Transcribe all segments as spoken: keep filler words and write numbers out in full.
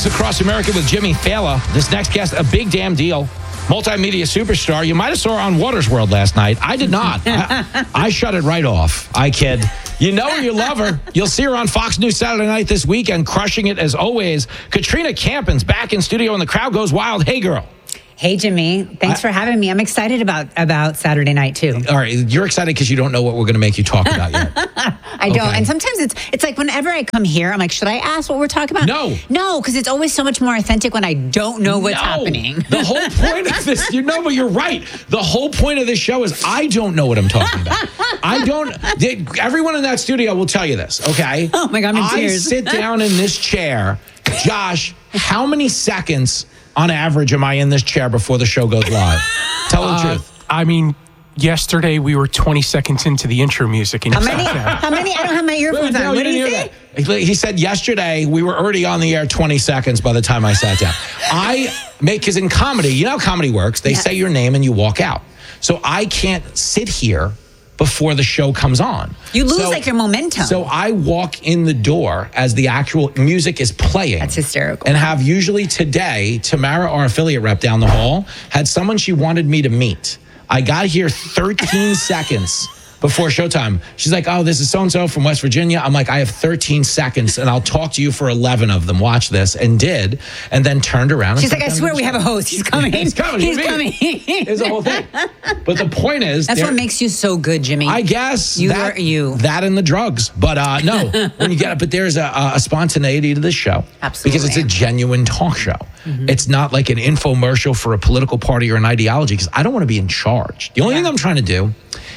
Walks Across America with Jimmy Fallon. This next guest, a big damn deal. Multimedia superstar. You might have saw her on Water's World last night. I did not. I, I shut it right off. I kid. You know her, you love her. You'll see her on Fox News Saturday night this weekend, crushing it as always. Katrina Campins back in studio and the crowd goes wild. Hey, girl. Hey, Jimmy. Thanks I, for having me. I'm excited about, about Saturday night, too. All right. You're excited because you don't know what we're going to make you talk about yet. I don't. Okay. And sometimes it's it's like whenever I come here, I'm like, should I ask what we're talking about? No. No, because it's always so much more authentic when I don't know what's no. happening. The whole point of this, you know, but you're right. The whole point of this show is I don't know what I'm talking about. I don't. They, everyone in that studio will tell you this, okay? Oh, my God, I'm in I tears. sit down in this chair. Josh, how many seconds on average am I in this chair before the show goes live? Tell the uh, truth. I mean, yesterday we were twenty seconds into the intro music. And how many? How many? I don't have my earphones on. What did he say? He said yesterday we were already on the air twenty seconds by the time I sat down. I make, because in comedy, you know how comedy works. They yeah. say your name and you walk out. So I can't sit here before the show comes on. You lose so, like your momentum. So I walk in the door as the actual music is playing. That's hysterical. And have usually today, Tamara, our affiliate rep down the hall, had someone she wanted me to meet. I got here thirteen seconds before showtime. She's like, oh, this is so-and-so from West Virginia. I'm like, I have thirteen seconds and I'll talk to you for eleven of them. Watch this. And did. And then turned around. She's like, I swear we have a host. He's coming. He's coming. He's coming. It's the whole thing. But the point is. That's what makes you so good, Jimmy. I guess. You that, are you. That and the drugs. But uh, no, when you get it. But there's a, a spontaneity to this show. Absolutely. Because it's a genuine talk show. Mm-hmm. It's not like an infomercial for a political party or an ideology, because I don't want to be in charge. The only yeah. thing I'm trying to do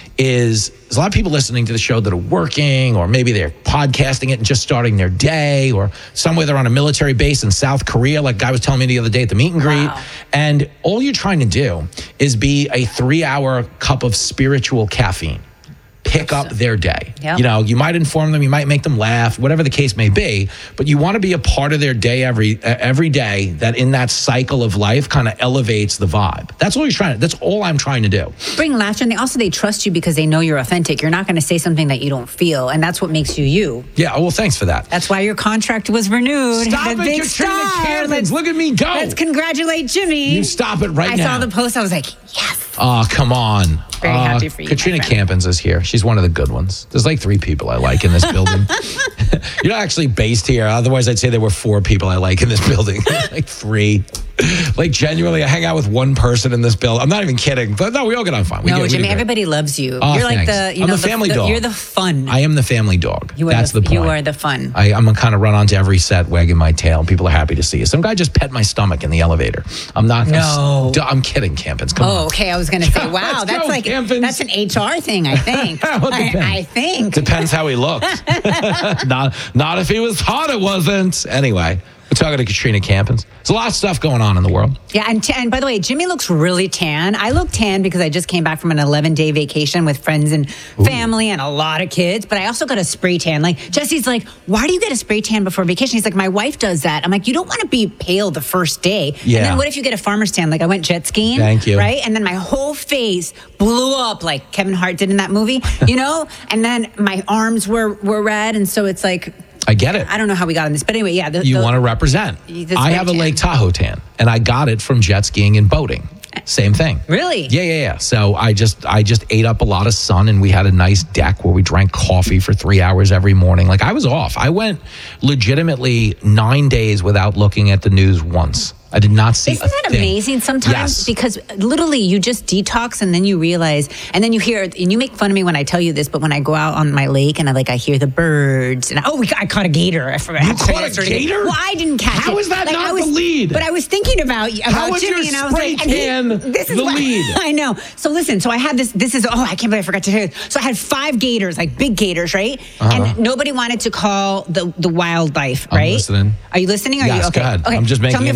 is there's a lot of people listening to the show that are working, or maybe they're podcasting it and just starting their day, or somewhere they're on a military base in South Korea, like Guy was telling me the other day at the meet and greet. Wow. And all you're trying to do is be a three-hour cup of spiritual caffeine. Pick up their day. Yep. You know, you might inform them, you might make them laugh, whatever the case may be, but you want to be a part of their day every uh, every day that in that cycle of life kind of elevates the vibe. That's all you're trying to, that's all I'm trying to do. Bring laughter, and they also they trust you because they know you're authentic. You're not going to say something that you don't feel, and that's what makes you you. Yeah, well, thanks for that. That's why your contract was renewed. Stop the it, big you're star. Campins. Look at me go. Let's congratulate Jimmy. You stop it right I now. I saw the post. I was like, yes. Oh, come on. Very uh, happy for you. Katrina Campins is here. She's one of the good ones. There's like three people I like in this building. You're not actually based here. Otherwise, I'd say there were four people I like in this building. Like three. Like genuinely, I hang out with one person in this building. I'm not even kidding. But no, we all get on fine. We no, get, Jimmy, we everybody loves you. Oh, you're like thanks. the, you I'm know, the family the, dog. You're the fun. I am the family dog. You That's the, the point. You are the fun. I, I'm gonna kind of run onto every set, wagging my tail. People are happy to see you. Some guy just pet my stomach in the elevator. I'm not. No. Gonna, I'm kidding, Campins. Come oh, on. okay. I was gonna say, wow, that's go, like Campins. that's an H R thing. I think. well, I, I think depends how he looks. not not if he was hot. It wasn't. Anyway. We're talking to Katrina Campins. There's a lot of stuff going on in the world. Yeah, and, t- and by the way, Jimmy looks really tan. I look tan because I just came back from an eleven-day vacation with friends and family Ooh. and a lot of kids, but I also got a spray tan. Like, Jesse's like, why do you get a spray tan before vacation? He's like, my wife does that. I'm like, you don't want to be pale the first day. Yeah. And then what if you get a farmer's tan? Like, I went jet skiing. Thank you. Right? And then my whole face blew up like Kevin Hart did in that movie, you know? And then my arms were, were red, and so it's like... I get it. I don't know how we got on this, but anyway, yeah. The, you the, want to represent. I have tan. a Lake Tahoe tan, and I got it from jet skiing and boating. Same thing. Really? Yeah, yeah, yeah. So I just I just ate up a lot of sun, and we had a nice deck where we drank coffee for three hours every morning. Like, I was off. I went legitimately nine days without looking at the news once. I did not see Isn't a that thing. amazing sometimes? Yes. Because literally you just detox and then you realize, and then you hear, and you make fun of me when I tell you this, but when I go out on my lake and I like I hear the birds, and I, oh, we, I caught a gator. I forgot. You caught a gator? Well, I didn't catch How it. How is that like, not I was, the lead? But I was thinking about, about How is Jimmy, your and I was spray like, and he, tan this is the what, lead? I know. So listen, so I had this, this is, oh, I can't believe I forgot to tell you. So I had five gators, like big gators, right? Uh-huh. And nobody wanted to call the, the wildlife, I'm right? listening. Are you listening? Are yes, you okay? Go ahead. Okay. I'm just making Tell me a if we have note. to go to commercial.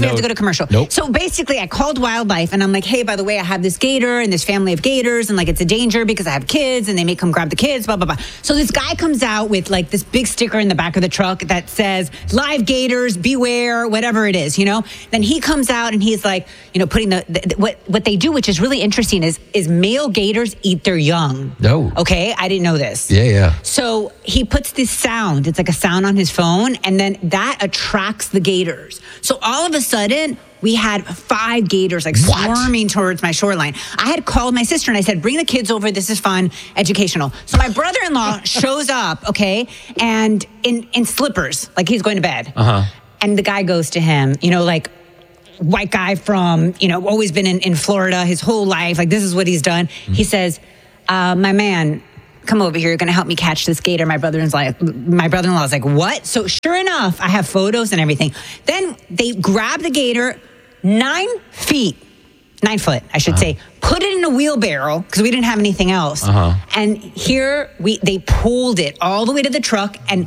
commercial. Nope. So basically, I called wildlife and I'm like, hey, by the way, I have this gator and this family of gators and like it's a danger because I have kids and they may come grab the kids, blah, blah, blah. So this guy comes out with like this big sticker in the back of the truck that says live gators, beware, whatever it is, you know? Then he comes out and he's like, you know, putting the, the what what they do, which is really interesting, is is male gators eat their young. No. Okay, I didn't know this. Yeah, yeah. So he puts this sound, it's like a sound on his phone, and then that attracts the gators. So all of a sudden, we had five gators like What? swarming towards my shoreline. I had called my sister and I said, bring the kids over. This is fun, educational. So my brother-in-law shows up, okay, and in, in slippers, like he's going to bed. Uh-huh. And the guy goes to him, you know, like, white guy from, you know, always been in, in Florida his whole life. Like, this is what he's done. Mm-hmm. He says, uh, my man, come over here. You're going to help me catch this gator. My brother-in-law's like, my brother-in-law is like, what? So sure enough, I have photos and everything. Then they grab the gator nine feet, nine foot, I should uh-huh. say, put it in a wheelbarrow because we didn't have anything else. Uh-huh. And here we, they pulled it all the way to the truck, and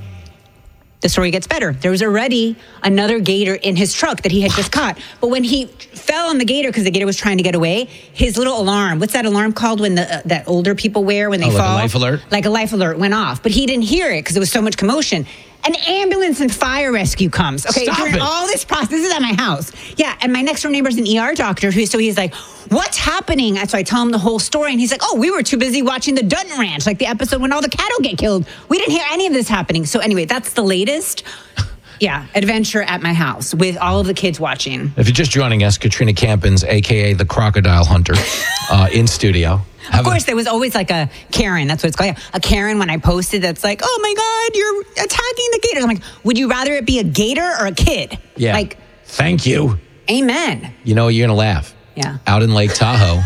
the story gets better. There was already another gator in his truck that he had just caught. But when he fell on the gator because the gator was trying to get away, his little alarm, what's that alarm called when the uh, that older people wear when they oh, fall? Like a life alert? Like a life alert went off. But he didn't hear it because there was so much commotion. An ambulance and fire rescue comes. Okay, Stop during it. all this process, this is at my house. Yeah, and my next door neighbor's an E R doctor, who so he's like, what's happening? And so I tell him the whole story, and he's like, oh, we were too busy watching the Dutton Ranch, like the episode when all the cattle get killed. We didn't hear any of this happening. So anyway, that's the latest. Yeah, adventure at my house with all of the kids watching. If you're just joining us, Katrina Campins, a k a the Crocodile Hunter, uh, in studio. Of course, there was always like a Karen. That's what it's called. A Karen when I posted that's like, oh my God, you're attacking the gators. I'm like, would you rather it be a gator or a kid? Yeah. Like, thank you. Amen. You know, you're going to laugh. Yeah. Out in Lake Tahoe,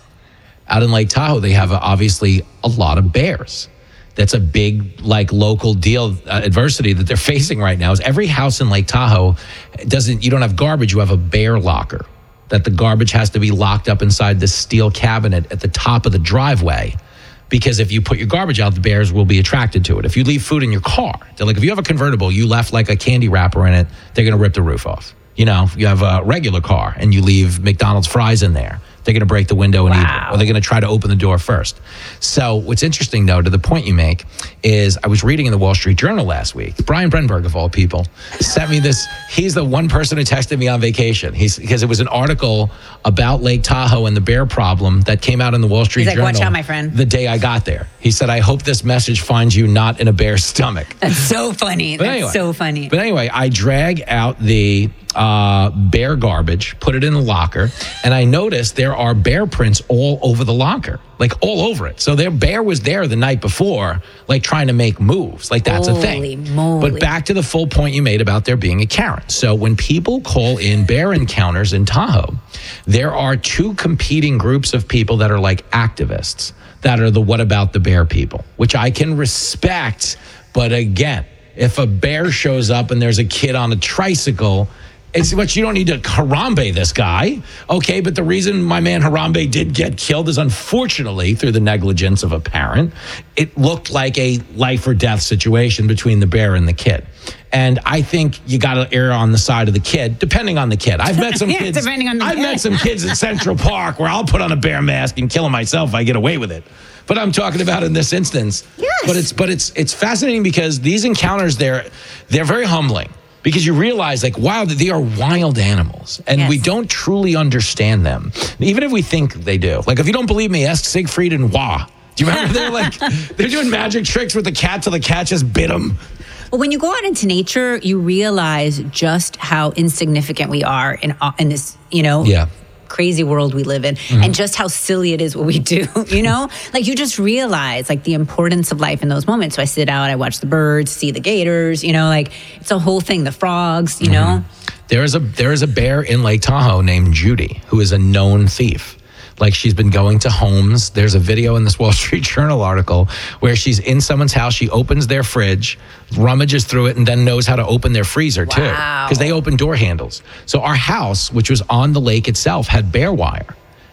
out in Lake Tahoe, they have uh, obviously a lot of bears. That's a big, like, local deal, uh, adversity that they're facing right now is every house in Lake Tahoe doesn't, you don't have garbage, you have a bear locker. That the garbage has to be locked up inside this steel cabinet at the top of the driveway. Because if you put your garbage out, the bears will be attracted to it. If you leave food in your car, they're like, if you have a convertible, you left like a candy wrapper in it, they're going to rip the roof off. You know, if you have a regular car and you leave McDonald's fries in there, they're going to break the window and wow. eat it. Or they're going to try to open the door first. So what's interesting, though, to the point you make, is I was reading in the Wall Street Journal last week. Brian Brenberg, of all people, sent me this. He's the one person who texted me on vacation. He's because it was an article about Lake Tahoe and the bear problem that came out in the Wall Street He's like, Journal. watch out, my friend. The day I got there. He said, I hope this message finds you not in a bear's stomach. That's so funny. But That's anyway, so funny. But anyway, I drag out the uh, bear garbage, put it in the locker, and I noticed there are bear prints all over the locker, like all over it. So their bear was there the night before, like trying to make moves. Like that's Holy a thing. moly. But back to the full point you made about there being a Karen. So when people call in bear encounters in Tahoe, there are two competing groups of people that are like activists that are the what about the bear people, which I can respect. But again, if a bear shows up and there's a kid on a tricycle, it's what you don't need to Harambe this guy. Okay, but the reason my man Harambe did get killed is unfortunately through the negligence of a parent. It looked like a life or death situation between the bear and the kid. And I think you got to err on the side of the kid, depending on the kid. I've met some yeah, kids. Depending on the I've kid. met some kids at Central Park where I'll put on a bear mask and kill him myself if I get away with it. But I'm talking about in this instance. Yes. But it's but it's it's fascinating because these encounters they're they're very humbling. Because you realize, like, wow, they are wild animals. And yes. we don't truly understand them. Even if we think they do. Like, if you don't believe me, ask Siegfried and Wah. Do you remember? They're like, they're doing magic tricks with the cat till the cat just bit them. Well, when you go out into nature, you realize just how insignificant we are in, in this, you know, yeah. crazy world we live in, mm-hmm. and just how silly it is what we do, you know? Like, you just realize, like, the importance of life in those moments. So I sit out, I watch the birds, see the gators, you know, like, it's a whole thing, the frogs, you mm-hmm. know? There is a there is a bear in Lake Tahoe named Judy, who is a known thief. Like, she's been going to homes. There's a video in this Wall Street Journal article where she's in someone's house. She opens their fridge, rummages through it, and then knows how to open their freezer, too. Wow. Because they open door handles. So our house, which was on the lake itself, had bear wire.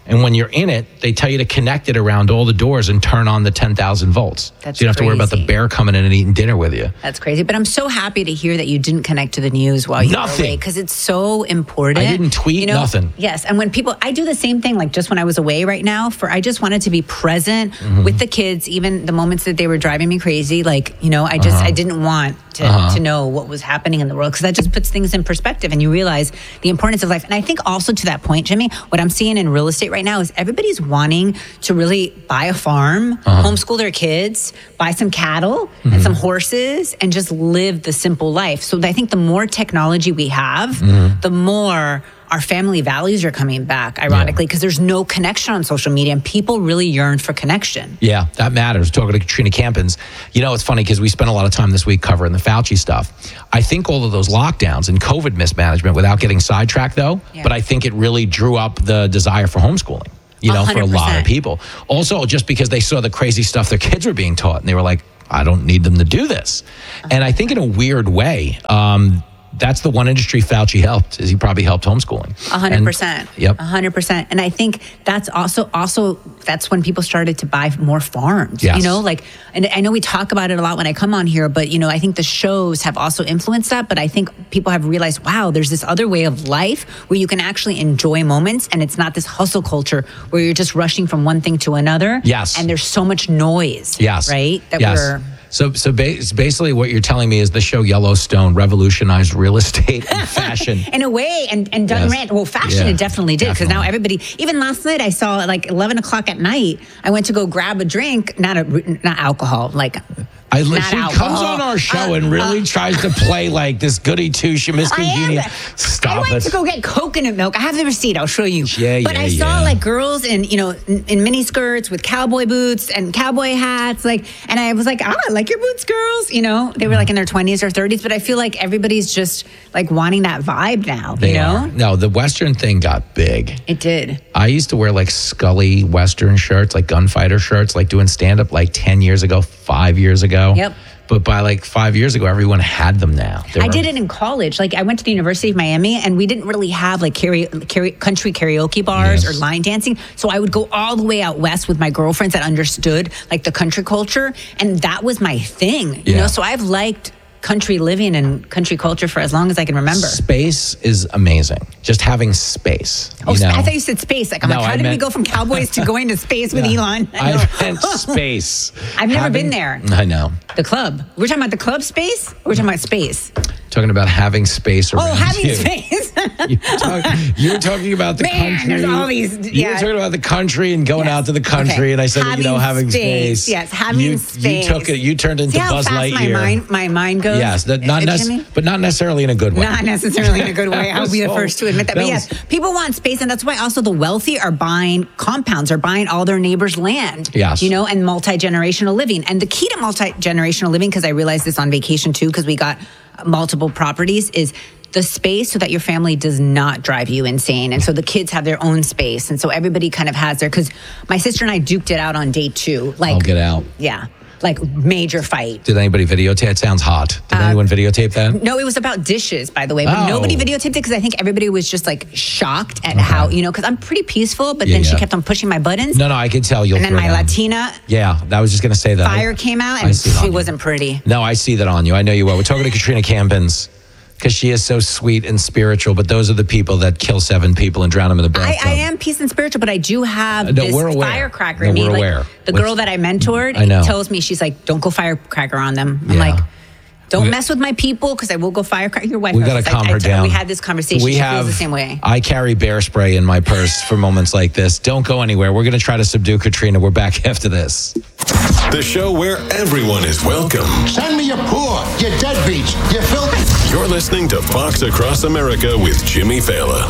And when you're in it, they tell you to connect it around all the doors and turn on the ten thousand volts. That's so you don't have to worry about the bear coming in and eating dinner with you. That's crazy. But I'm so happy to hear that you didn't connect to the news while you nothing. were away, because it's so important. I didn't tweet, you know, nothing. Yes. And when people, I do the same thing, like just when I was away right now, for I just wanted to be present mm-hmm. with the kids, even the moments that they were driving me crazy. Like, you know, I just, uh-huh. I didn't want to, uh-huh. to know what was happening in the world, because that just puts things in perspective and you realize the importance of life. And I think also to that point, Jimmy, what I'm seeing in real estate right now is everybody's wanting to really buy a farm, uh-huh. homeschool their kids, buy some cattle mm-hmm. and some horses, and just live the simple life. So I think the more technology we have, mm-hmm. the more our family values are coming back, ironically, because yeah. there's no connection on social media and people really yearn for connection. Yeah, that matters. Talking to Katrina Campins, you know, it's funny because we spent a lot of time this week covering the Fauci stuff. I think all of those lockdowns and COVID mismanagement, without getting sidetracked though, yeah. but I think it really drew up the desire for homeschooling, you know, one hundred percent. For a lot of people. Also, just because they saw the crazy stuff their kids were being taught and they were like, I don't need them to do this. Uh-huh. And I think in a weird way, um, that's the one industry Fauci helped, is he probably helped homeschooling. A hundred percent. Yep. A hundred percent. And I think that's also, also, that's when people started to buy more farms, yes. you know, like, and I know we talk about it a lot when I come on here, but, you know, I think the shows have also influenced that. But I think people have realized, wow, there's this other way of life where you can actually enjoy moments, and it's not this hustle culture where you're just rushing from one thing to another. Yes. And there's so much noise. Yes. Right? That yes. we're... So, so basically, what you're telling me is the show Yellowstone revolutionized real estate and fashion in a way, and and Doug yes. Rand. Well, fashion yeah, it definitely did, because now everybody. Even last night, I saw at like eleven o'clock at night. I went to go grab a drink, not a not alcohol, like. I, Not she alcohol. comes on our show uh, and really uh, tries to play like this goody two shoe Miss Congenial. Stop I went it. to go get coconut milk. I have the receipt. I'll show you. Yeah, but yeah, I saw yeah. like girls in, you know, in, in mini skirts with cowboy boots and cowboy hats. Like, and I was like, ah, I like your boots, girls. You know, they were like in their twenties or thirties. But I feel like everybody's just like wanting that vibe now. They you know? are. No, the Western thing got big. It did. I used to wear like Scully Western shirts, like gunfighter shirts, like doing stand up like ten years ago, five years ago. Yep. But by like five years ago, everyone had them now. They I were, did it in college. Like I went to the University of Miami, and we didn't really have like karaoke, karaoke, country karaoke bars yes. or line dancing. So I would go all the way out west with my girlfriends that understood like the country culture, and that was my thing. You yeah. know, so I've liked country living and country culture for as long as I can remember. Space is amazing. Just having space. Oh, you know? I thought you said space. Like I'm no, like, how I did meant, we go from cowboys to going to space with yeah. Elon? I, I meant space. I've never having, been there. I know. The club. We're talking about the club space? Or we're talking about space? Talking about having space around Oh, having you. space. you're, talk, you're talking about the Man, country. there's all these, yeah. You're talking about the country and going yes. out to the country, okay. and I said, having you know, having space. space. Yes, having you, space. You took it. You turned into See how Buzz fast Lightyear. My mind, my mind goes. Yes, that, not nec- but not necessarily in a good way. Not necessarily in a good way. I'll be the first to admit that. that But yes, was, people want space, and that's why also the wealthy are buying compounds, are buying all their neighbors' land. Yes, you know, and multi-generational living. And the key to multi-generational living, because I realized this on vacation too, because we got multiple properties, is the space so that your family does not drive you insane. And so the kids have their own space. And so everybody kind of has their, because my sister and I duked it out on day two. Like, I'll get out. Yeah. Like major fight. Did anybody videotape? It sounds hot. Did uh, anyone videotape that? No, it was about dishes, by the way. But oh. nobody videotaped it because I think everybody was just like shocked at okay. how, you know, because I'm pretty peaceful, but yeah, then yeah. she kept on pushing my buttons. No, no, I could tell. You'll and then my down. Latina. Yeah, I was just going to say that. Fire came out and she wasn't pretty. No, I see that on you. I know you well. We're talking to Katrina Campins, because she is so sweet and spiritual, but those are the people that kill seven people and drown them in the bathtub. I, I am peace and spiritual, but I do have uh, no, this we're aware. firecracker no, in me. We're like, aware. The What's, girl that I mentored I know. tells me, she's like, don't go firecracker on them. I'm yeah. like, don't we, mess with my people, because I will go firecracker. Your wife. We got to calm I, her I, down. We had this conversation. We she have, feels the same way. I carry bear spray in my purse for moments like this. Don't go anywhere. We're going to try to subdue Katrina. We're back after this. The show where everyone is welcome. Send me your poor, your deadbeats, your filthy. You're listening to Fox Across America with Jimmy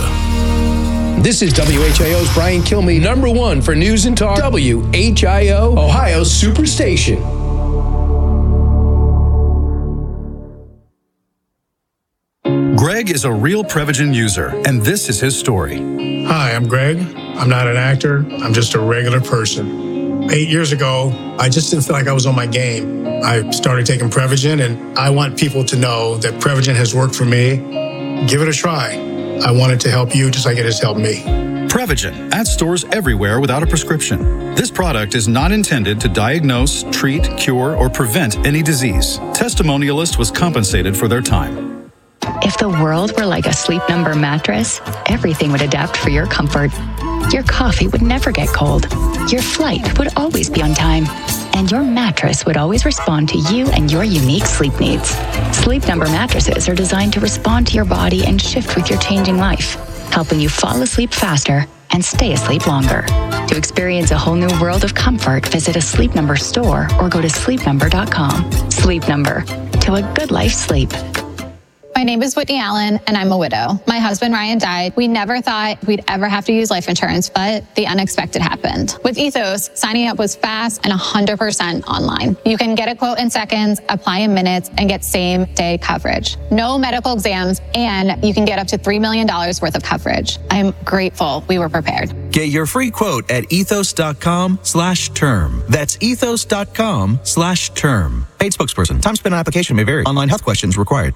Fallon. This is W H I O's Brian Kilmeade, number one for news and talk. W H I O, Ohio's Superstation. Greg is a real Prevagen user, and this is his story. Hi, I'm Greg. I'm not an actor. I'm just a regular person. Eight years ago, I just didn't feel like I was on my game. I started taking Prevagen, and I want people to know that Prevagen has worked for me. Give it a try. I want it to help you just like it has helped me. Prevagen, at stores everywhere without a prescription. This product is not intended to diagnose, treat, cure, or prevent any disease. Testimonialist was compensated for their time. If the world were like a Sleep Number mattress, everything would adapt for your comfort. Your coffee would never get cold. Your flight would always be on time. And your mattress would always respond to you and your unique sleep needs. Sleep Number mattresses are designed to respond to your body and shift with your changing life, helping you fall asleep faster and stay asleep longer. To experience a whole new world of comfort, visit a Sleep Number store or go to sleep number dot com. Sleep Number, to a good life sleep. My name is Whitney Allen, and I'm a widow. My husband, Ryan, died. We never thought we'd ever have to use life insurance, but the unexpected happened. With Ethos, signing up was fast and one hundred percent online. You can get a quote in seconds, apply in minutes, and get same-day coverage. No medical exams, and you can get up to three million dollars worth of coverage. I'm grateful we were prepared. Get your free quote at ethos.com slash term. That's ethos.com slash term. Paid spokesperson. Time spent on application may vary. Online health questions required.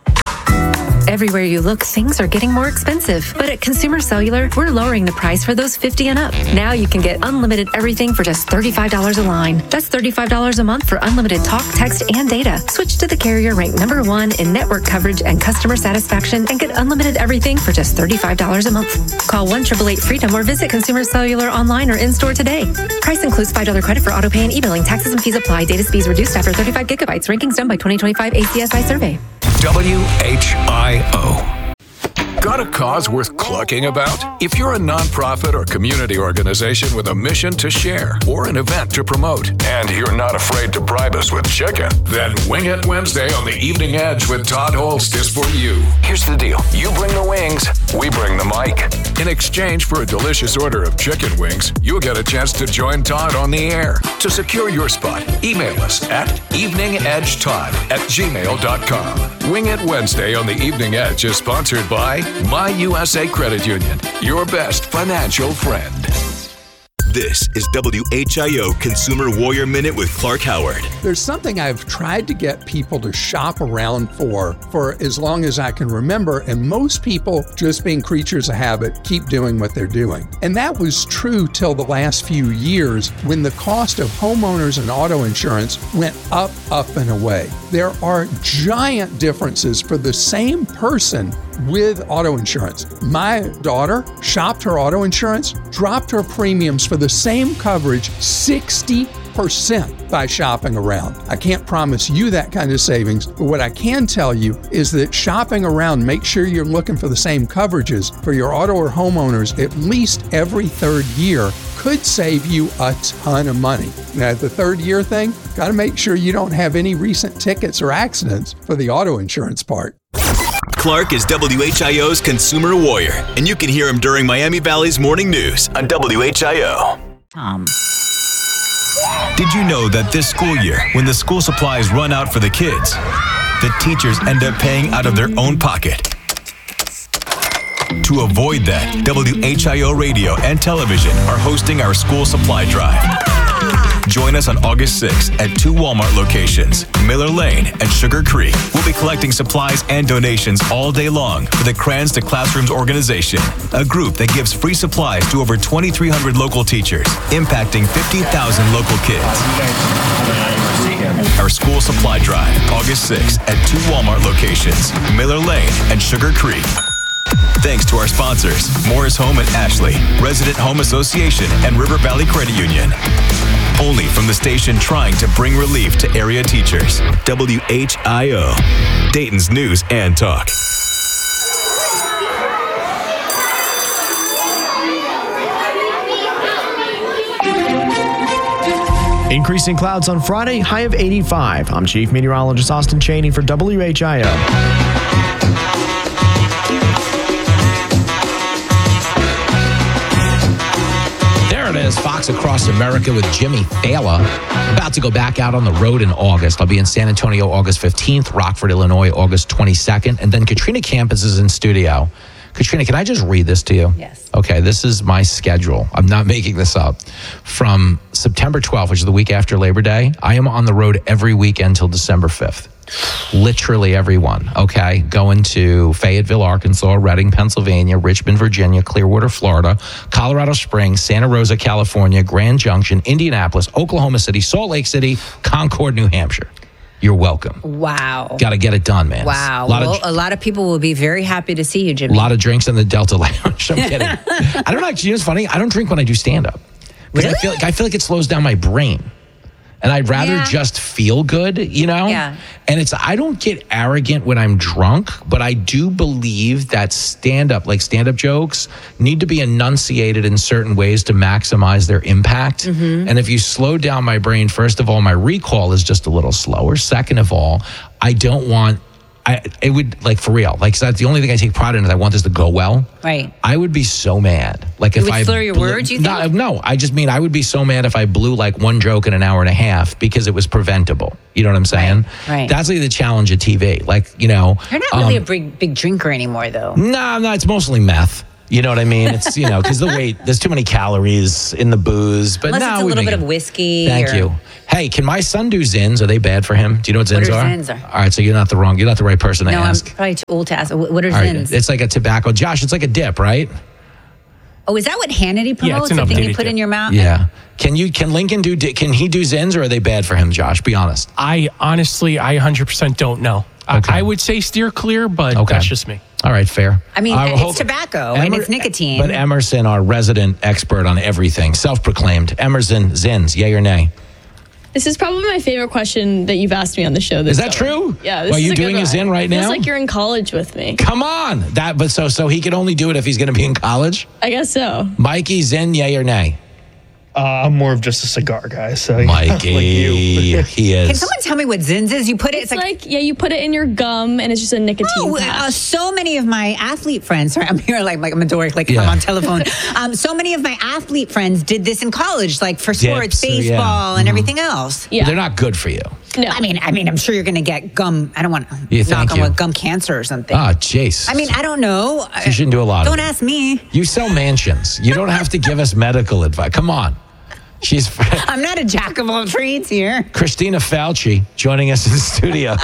Everywhere you look, things are getting more expensive. But at Consumer Cellular, we're lowering the price for those fifty and up. Now you can get unlimited everything for just thirty-five dollars a line. That's thirty-five dollars a month for unlimited talk, text, and data. Switch to the carrier ranked number one in network coverage and customer satisfaction and get unlimited everything for just thirty-five dollars a month. Call one eight eight eight freedom or visit Consumer Cellular online or in-store today. Price includes five dollars credit for auto pay and e-billing. Taxes and fees apply. Data speeds reduced after thirty-five gigabytes. Rankings done by twenty twenty-five A C S I survey. W H I O. Got a cause worth clucking about? If you're a nonprofit or community organization with a mission to share or an event to promote, and you're not afraid to bribe us with chicken, then Wing It Wednesday on the Evening Edge with Todd Holst is for you. Here's the deal. You bring the wings, we bring the mic. In exchange for a delicious order of chicken wings, you'll get a chance to join Todd on the air. To secure your spot, email us at eveningedgetodd at gmail dot com. Wing It Wednesday on the Evening Edge is sponsored by My U S A Credit Union, your best financial friend. This is W H I O Consumer Warrior Minute with Clark Howard. There's something I've tried to get people to shop around for for as long as I can remember, and most people, just being creatures of habit, keep doing what they're doing. And that was true till the last few years when the cost of homeowners and auto insurance went up, up, and away. There are giant differences for the same person with auto insurance. My daughter shopped her auto insurance, dropped her premiums for the same coverage sixty percent by shopping around. I can't promise you that kind of savings, but what I can tell you is that shopping around, make sure you're looking for the same coverages for your auto or homeowners at least every third year could save you a ton of money. Now, the third year thing, got to make sure you don't have any recent tickets or accidents for the auto insurance part. Clark is W H I O's Consumer Warrior, and you can hear him during Miami Valley's Morning News on W H I O. Um. Did you know that this school year, when the school supplies run out for the kids, the teachers end up paying out of their own pocket? To avoid that, W H I O Radio and Television are hosting our school supply drive. Join us on August sixth at two Walmart locations, Miller Lane and Sugar Creek. We'll be collecting supplies and donations all day long for the Crayons to Classrooms organization, a group that gives free supplies to over twenty-three hundred local teachers, impacting fifty thousand local kids. Our school supply drive, August sixth at two Walmart locations, Miller Lane and Sugar Creek. Thanks to our sponsors, Morris Home and Ashley, Resident Home Association, and River Valley Credit Union. Only from the station trying to bring relief to area teachers. W H I O, Dayton's News and Talk. Increasing clouds on Friday, high of eighty-five. I'm Chief Meteorologist Austin Cheney for W H I O. Is Fox Across America with Jimmy Fallon. About to go back out on the road in August. I'll be in San Antonio August fifteenth, Rockford, Illinois, August twenty-second, and then Katrina Campus is in studio. Katrina, can I just read this to you? Yes. Okay, this is my schedule. I'm not making this up. From September twelfth, which is the week after Labor Day, I am on the road every weekend till December fifth. Literally everyone, okay? Going to Fayetteville, Arkansas, Reading, Pennsylvania, Richmond, Virginia, Clearwater, Florida, Colorado Springs, Santa Rosa, California, Grand Junction, Indianapolis, Oklahoma City, Salt Lake City, Concord, New Hampshire. You're welcome. Wow. Got to get it done, man. Wow. A lot, well, of, a lot of people will be very happy to see you, Jimmy. a lot of drinks in the Delta Lounge. I'm kidding. I don't actually, you know what's funny? I don't drink when I do stand-up. Because Really? I feel, like, I feel like it slows down my brain. And I'd rather Yeah. just feel good, you know? Yeah. And it's, I don't get arrogant when I'm drunk, but I do believe that stand-up, like stand-up jokes, need to be enunciated in certain ways to maximize their impact. Mm-hmm. And if you slow down my brain, first of all, my recall is just a little slower. Second of all, I don't want, I it would, like, for real, like, so that's the only thing I take pride in is I want this to go well. Right. I would be so mad. Like You if would I slur your blew- words, you no, think? no, I just mean I would be so mad if I blew like one joke in an hour and a half because it was preventable. You know what I'm saying? right. That's like the challenge of T V. Like, you know. You're not really um, a big, big drinker anymore, though. No, no, it's mostly meth. You know what I mean? It's, you know, because the weight, there's too many calories in the booze. But Unless no, it's a we little make bit it- of whiskey. Thank or- you. Hey, can my son do Zins? Are they bad for him? Do you know what Zins What are are? Zins are? All right, so you're not the wrong, you're not the right person to No, I'm ask. probably too old to ask. Wh- What are All right, Zins? it's like a tobacco. Josh, it's like a dip, right? Oh, is that what Hannity promotes? Yeah, it's an the thing you updated put in dip. your mouth? Yeah. Can you can Lincoln do di- can he do Zins or are they bad for him, Josh? Be honest. I honestly, I one hundred percent don't know. I- Okay. I would say steer clear, but Okay. that's just me. All right, fair. I mean, Uh, it's hold- tobacco and Emer- it's nicotine. But Emerson, our resident expert on everything, self-proclaimed. Emerson, Zins, yay or nay? This is probably my favorite question that you've asked me on the show. This Is that summer. true? Yeah. This Well, is you a good doing a one. Zin right Feels now? like you're in college with me. Come on. That but so so he can only do it if he's going to be in college. I guess so. Mikey, Zin, yay or nay? Uh, I'm more of just a cigar guy. So Mikey, like you. he is. Can someone tell me what Zins is? You put it, It's, like, yeah, you put it in your gum and it's just a nicotine Oh, patch. uh, so many of my athlete friends, sorry, I'm here like, like I'm a dork, like Yeah. I'm on telephone. um, so many of my athlete friends did this in college, like for sports, Dips, uh, yeah. baseball, and Mhm. everything else. But they're not good for you. No. I mean, I mean, I'm sure you're going to get gum. I don't want to Yeah, knock thank on you. wood, gum cancer or something. Ah, jeez. I mean, I don't know. You shouldn't do a lot of Don't it. ask me. You sell mansions. You don't have to give us medical advice. Come on. She's I'm not a jack of all trades here. Christina Fauci joining us in the studio.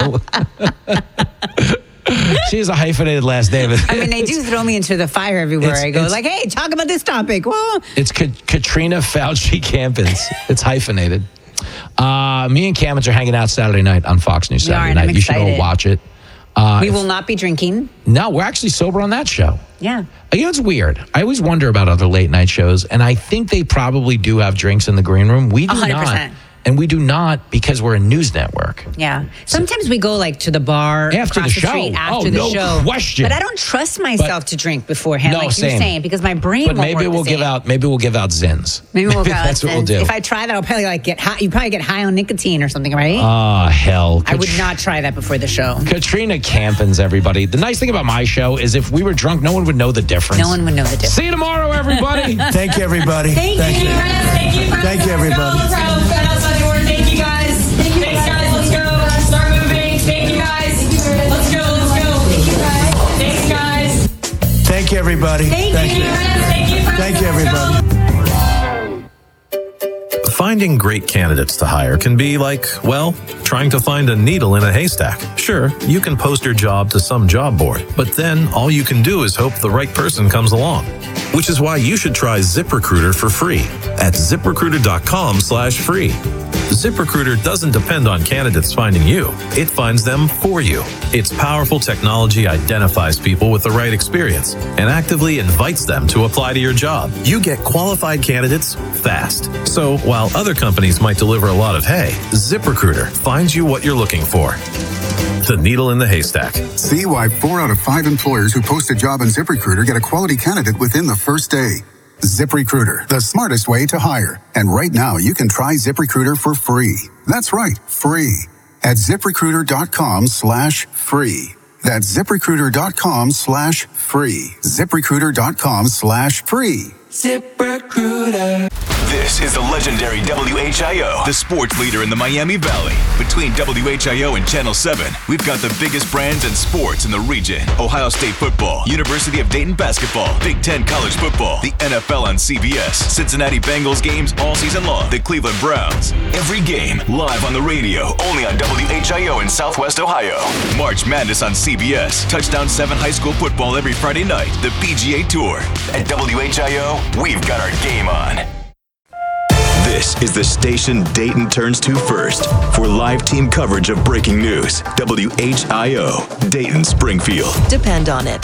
She has a hyphenated last name. I mean, they do throw me into the fire everywhere It's- I go. it's- Like, hey, talk about this topic. Well, It's Ka- Katrina Fauci Campins. It's hyphenated. Uh, me and Campins are hanging out Saturday night on Fox News We are, Saturday and night. I'm You should go excited. watch it. Uh, we if- will not be drinking. No, we're actually sober on that show. Yeah. You know, it's weird. I always wonder about other late night shows, and I think they probably do have drinks in the green room. We do one hundred not. percent. And we do not because we're a news network. Yeah. Sometimes we go like to the bar After across the the, show. street after Oh, the no show. question. But I don't trust myself to drink beforehand, No, like same. you're saying, because my brain But won't maybe work we'll the give same. out. Maybe we'll give out Zins. Maybe we'll go. That's what we'll do. If I try that, I'll probably like get high. You probably get high on nicotine or something, right? Oh hell! I would not try that before the show. Katrina Campins, everybody. The nice thing about my show is if we were drunk, no one would know the difference. No one would know the difference. See you tomorrow, everybody. Thank you, everybody. Thank, Thank you. you. Thank you. Thank you, everybody. Proud, proud outside the door. Thank you, guys. Thank you, Thanks, guys. Let's go. Start moving. Thank you, guys. Let's go. Let's go. Thank you, guys. Thanks, guys. Thank you, everybody. Thank, Thank you. you. Thank you. Thank you, everybody. Finding great candidates to hire can be like, well, trying to find a needle in a haystack. Sure, you can post your job to some job board, but then all you can do is hope the right person comes along. Which is why you should try ZipRecruiter for free at ZipRecruiter.com slash free. ZipRecruiter doesn't depend on candidates finding you. It finds them for you. Its powerful technology identifies people with the right experience and actively invites them to apply to your job. You get qualified candidates fast. So while other companies might deliver a lot of hay, ZipRecruiter finds you what you're looking for. The needle in the haystack. See why four out of five employers who post a job on ZipRecruiter get a quality candidate within the first day. ZipRecruiter, the smartest way to hire. And right now, you can try ZipRecruiter for free. That's right, free. At ZipRecruiter.com slash free. That's ZipRecruiter.com slash free. ZipRecruiter.com slash free. ZipRecruiter. This is the legendary W H I O, the sports leader in the Miami Valley. Between W H I O and Channel seven, we've got the biggest brands and sports in the region. Ohio State football, University of Dayton basketball, Big Ten college football, the N F L on C B S, Cincinnati Bengals games all season long, the Cleveland Browns. Every game live on the radio, only on W H I O in Southwest Ohio. March Madness on C B S, Touchdown seven high school football every Friday night, the P G A Tour. At W H I O, we've got our game on. This is the station Dayton turns to first for live team coverage of breaking news. W H I O, Dayton Springfield. Depend on it.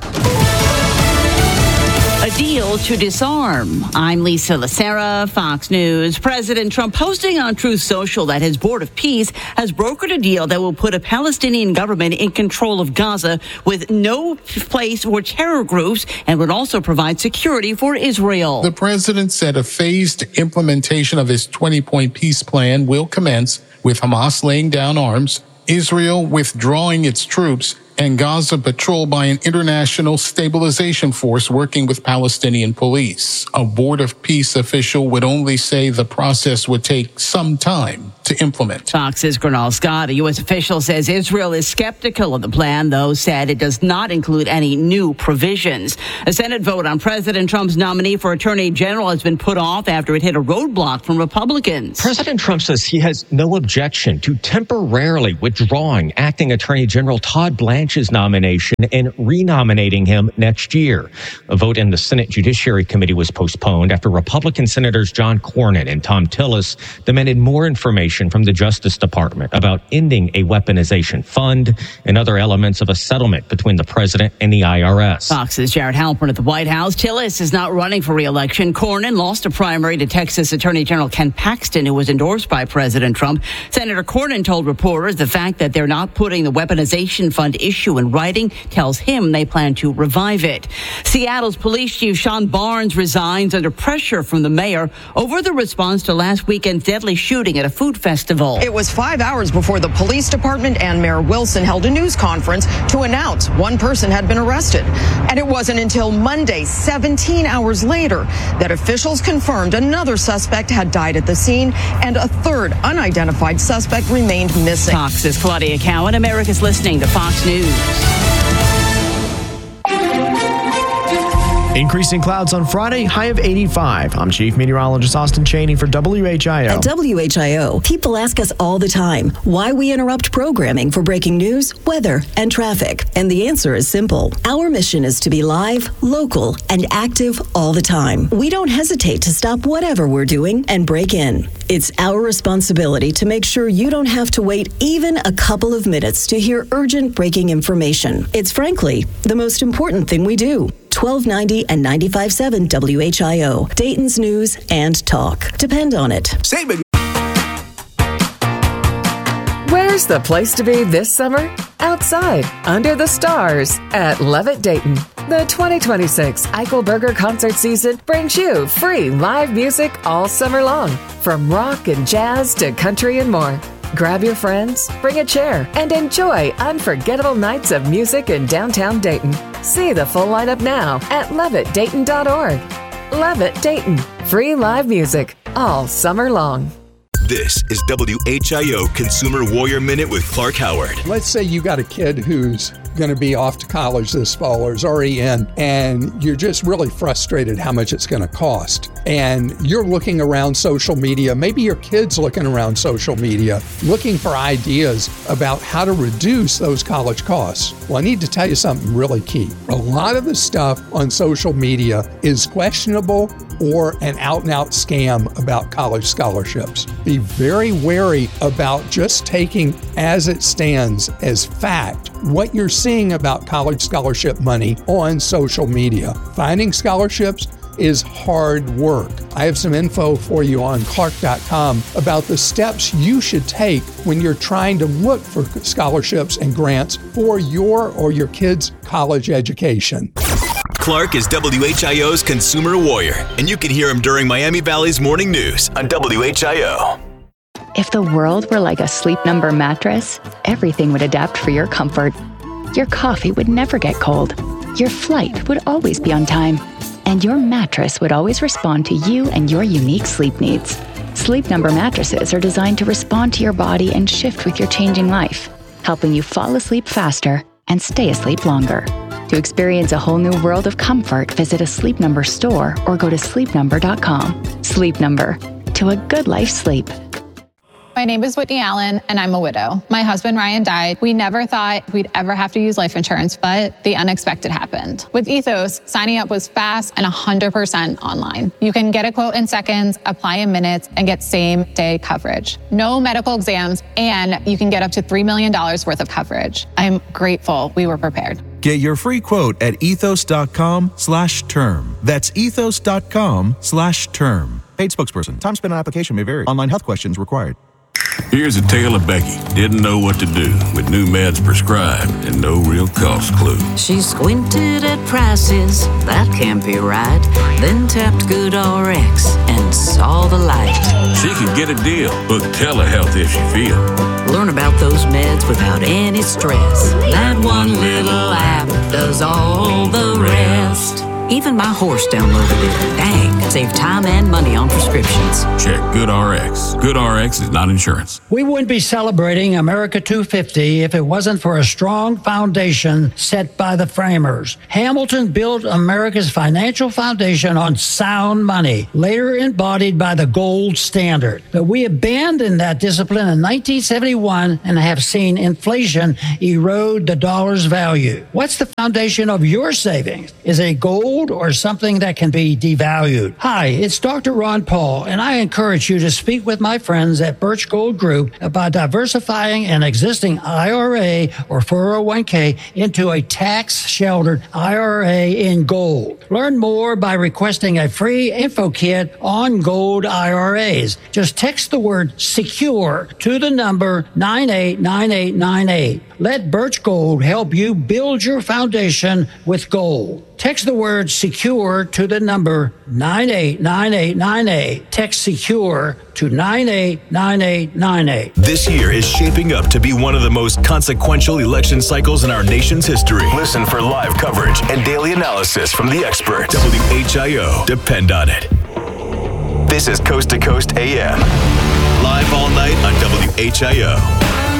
A deal to disarm. I'm Lisa Lacera, Fox News. President Trump posting on Truth Social that his Board of Peace has brokered a deal that will put a Palestinian government in control of Gaza with no place for terror groups and would also provide security for Israel. The president said a phased implementation of his twenty-point peace plan will commence with Hamas laying down arms, Israel withdrawing its troops, and Gaza patrolled by an international stabilization force working with Palestinian police. A Board of Peace official would only say the process would take some time to implement. Fox's Gernal Scott, a U S official, says Israel is skeptical of the plan, though said it does not include any new provisions. A Senate vote on President Trump's nominee for Attorney General has been put off after it hit a roadblock from Republicans. President Trump says he has no objection to temporarily withdrawing Acting Attorney General Todd Blanche's nomination and renominating him next year. A vote in the Senate Judiciary Committee was postponed after Republican Senators John Cornyn and Tom Tillis demanded more information from the Justice Department about ending a weaponization fund and other elements of a settlement between the president and the I R S. Fox's Jared Halpern at the White House. Tillis is not running for re-election. Cornyn lost a primary to Texas Attorney General Ken Paxton, who was endorsed by President Trump. Senator Cornyn told reporters the fact that they're not putting the weaponization fund issue in writing tells him they plan to revive it. Seattle's police chief Sean Barnes resigns under pressure from the mayor over the response to last weekend's deadly shooting at a food festival. It was five hours before the police department and Mayor Wilson held a news conference to announce one person had been arrested. And it wasn't until Monday, seventeen hours later, that officials confirmed another suspect had died at the scene and a third unidentified suspect remained missing. Fox's Claudia Cowan. America's listening to Fox News. Increasing clouds on Friday, high of eighty-five. I'm Chief Meteorologist Austin Cheney for W H I O. At W H I O, people ask us all the time why we interrupt programming for breaking news, weather, and traffic. And the answer is simple. Our mission is to be live, local, and active all the time. We don't hesitate to stop whatever we're doing and break in. It's our responsibility to make sure you don't have to wait even a couple of minutes to hear urgent breaking information. It's frankly the most important thing we do. twelve ninety and ninety-five point seven W H I O, Dayton's news and talk. Depend on it. Where's the place to be this summer? Outside, under the stars, at Levitt Dayton. The twenty twenty-six Eichelberger concert season brings you free live music all summer long, from rock and jazz to country and more. Grab your friends, bring a chair, and enjoy unforgettable nights of music in downtown Dayton. See the full lineup now at levitt dayton dot org. Levitt Dayton, free live music all summer long. This is W H I O Consumer Warrior Minute with Clark Howard. Let's say you got a kid who's going to be off to college this fall or is already in, and you're just really frustrated how much it's going to cost. And you're looking around social media, maybe your kid's looking around social media, looking for ideas about how to reduce those college costs. Well, I need to tell you something really key. A lot of the stuff on social media is questionable or an out-and-out scam about college scholarships. Be very wary about just taking as it stands as fact what you're seeing about college scholarship money on social media. Finding scholarships is hard work. I have some info for you on clark dot com about the steps you should take when you're trying to look for scholarships and grants for your or your kids' college education. Clark is W H I O's Consumer Warrior, and you can hear him during Miami Valley's Morning News on W H I O. If the world were like a Sleep Number mattress, everything would adapt for your comfort. Your coffee would never get cold. Your flight would always be on time. and your mattress would always respond to you and your unique sleep needs. Sleep Number mattresses are designed to respond to your body and shift with your changing life, helping you fall asleep faster and stay asleep longer. To experience a whole new world of comfort, visit a Sleep Number store or go to sleep number dot com. Sleep Number, to a good life sleep. My name is Whitney Allen, and I'm a widow. My husband, Ryan, died. We never thought we'd ever have to use life insurance, but the unexpected happened. With Ethos, signing up was fast and one hundred percent online. You can get a quote in seconds, apply in minutes, and get same-day coverage. No medical exams, and you can get up to three million dollars worth of coverage. I'm grateful we were prepared. Get your free quote at ethos.com slash term. That's ethos.com slash term. Paid spokesperson. Time spent on application may vary. Online health questions required. Here's a tale of Becky. Didn't know what to do with new meds prescribed and no real cost clue. She squinted at prices, that can't be right. Then tapped Good R X and saw the light. She could get a deal. Book telehealth if she feel. Learn about those meds without any stress. That one little app does all the rest. Even my horse downloaded it. Dang, save time and money on prescriptions. Check Good R X. Good R X is not insurance. We wouldn't be celebrating America two fifty if it wasn't for a strong foundation set by the framers. Hamilton built America's financial foundation on sound money, later embodied by the gold standard. But we abandoned that discipline in nineteen seventy-one and have seen inflation erode the dollar's value. What's the foundation of your savings? Is it gold or something that can be devalued? Hi, it's Doctor Ron Paul, and I encourage you to speak with my friends at Birch Gold Group about diversifying an existing I R A or four oh one k into a tax-sheltered I R A in gold. Learn more by requesting a free info kit on gold I R As. Just text the word SECURE to the number nine eight nine eight nine eight. Let Birch Gold help you build your foundation with gold. Text the word SECURE to the number nine eight nine eight nine eight. Text SECURE to nine eight nine eight nine eight. This year is shaping up to be one of the most consequential election cycles in our nation's history. Listen for live coverage and daily analysis from the experts. W H I O. Depend on it. This is Coast to Coast A M. Live all night on W H I O.